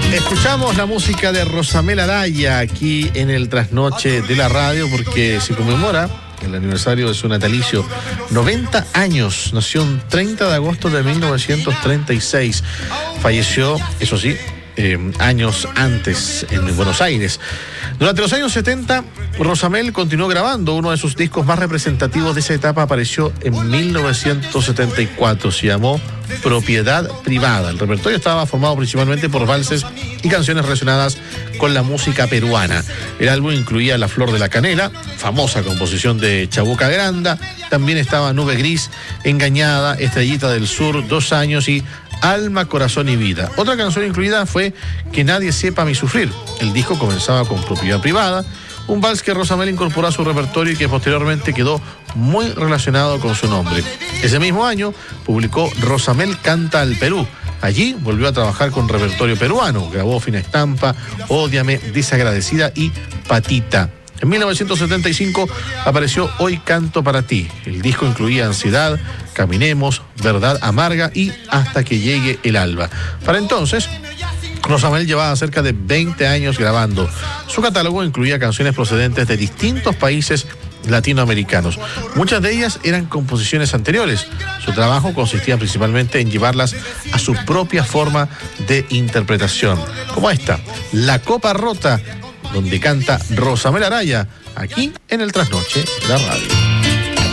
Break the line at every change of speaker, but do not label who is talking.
Escuchamos la música de Rosamel Araya aquí en el Trasnoche de la Radio porque se conmemora el aniversario de su natalicio. 90 años, nació el 30 de agosto de 1936. Falleció, eso sí, años antes en Buenos Aires. Durante los años 70, Rosamel continuó grabando. Uno de sus discos más representativos de esa etapa apareció en 1974. Se llamó Propiedad Privada. El repertorio estaba formado principalmente por valses y canciones relacionadas con la música peruana. El álbum incluía La Flor de la Canela, famosa composición de Chabuca Granda. También estaba Nube Gris, Engañada, Estrellita del Sur, 2 años y Alma, Corazón y Vida. Otra canción incluida fue Que Nadie Sepa Mi Sufrir. El disco comenzaba con Propiedad Privada, un vals que Rosamel incorporó a su repertorio y que posteriormente quedó muy relacionado con su nombre. Ese mismo año publicó Rosamel Canta al Perú. Allí volvió a trabajar con repertorio peruano. Grabó Fina Estampa, Ódiame, Desagradecida y Patita. En 1975 apareció Hoy Canto para Ti. El disco incluía Ansiedad, Caminemos, Verdad Amarga y Hasta que llegue el alba. Para entonces, Rosamel llevaba cerca de 20 años grabando. Su catálogo incluía canciones procedentes de distintos países latinoamericanos. Muchas de ellas eran composiciones anteriores. Su trabajo consistía principalmente en llevarlas a su propia forma de interpretación, como esta, La Copa Rota, donde canta Rosamel Araya, aquí en el Trasnoche de la Radio.